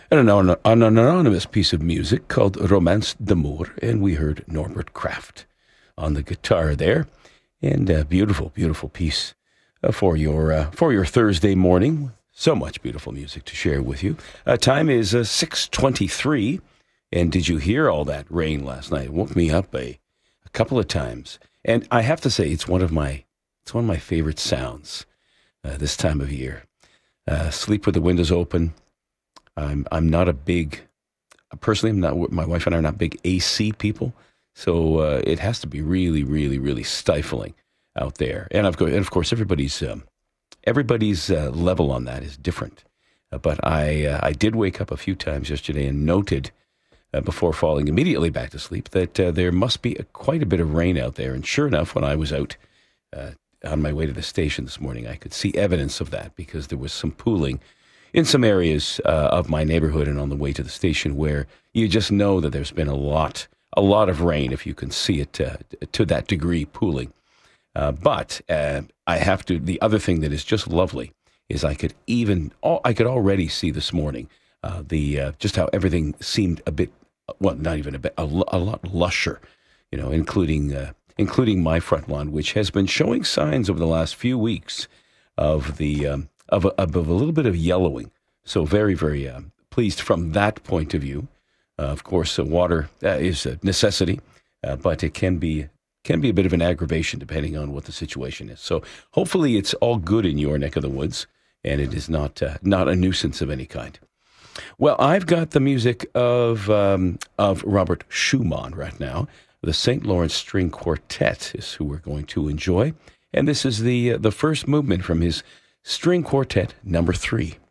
an anonymous piece of music called Romance d'Amour, and we heard Norbert Kraft on the guitar there. And a beautiful, beautiful piece for your Thursday morning. So much beautiful music to share with you. Time is 6:23, and did you hear all that rain last night? It woke me up a couple of times, and I have to say it's one of my favorite sounds this time of year. Sleep with the windows open. I'm not a big, personally, my wife and I are not big AC people, so it has to be really, really, really stifling out there. And of course, everybody's level on that is different. But I did wake up a few times yesterday and noted before falling immediately back to sleep that there must be quite a bit of rain out there. And sure enough, when I was out on my way to the station this morning, I could see evidence of that because there was some pooling in some areas of my neighborhood and on the way to the station where you just know that there's been a lot of rain if you can see it to that degree pooling. But I have to. The other thing that is just lovely is I could already see this morning just how everything seemed a bit, well, not even a bit, a lot lusher, including my front lawn, which has been showing signs over the last few weeks of a little bit of yellowing. So very, very pleased from that point of view. Of course, water is a necessity, but it can be a bit of an aggravation depending on what the situation is. So hopefully it's all good in your neck of the woods, and it is not a nuisance of any kind. Well, I've got the music of Robert Schumann right now. The St. Lawrence String Quartet is who we're going to enjoy, and this is the first movement from his String Quartet number 3.